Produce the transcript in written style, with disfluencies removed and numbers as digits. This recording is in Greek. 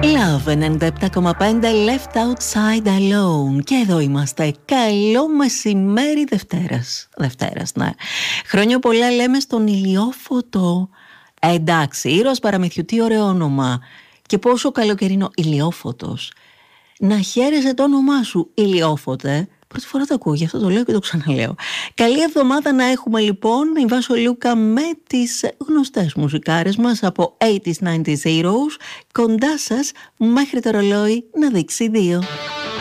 Love 97,5 Left Outside Alone. Και εδώ είμαστε. Καλό μεσημέρι Δευτέρας, ναι. Χρόνια πολλά λέμε στον Ηλιόφωτο. Εντάξει, ήρωας παραμυθιού, τι ωραίο όνομα. Και πόσο καλοκαιρινό. Ηλιόφωτος. Να χαίρεσαι το όνομά σου, Ηλιόφωτε. Πρώτη φορά το ακούω, γι' αυτό το λέω και το ξαναλέω. Καλή εβδομάδα να έχουμε λοιπόν. Η Βάσο Λούκα με τις γνωστές μουσικάρες μας από 80s, 90s heroes. Κοντά σας μέχρι το ρολόι να δείξει 2.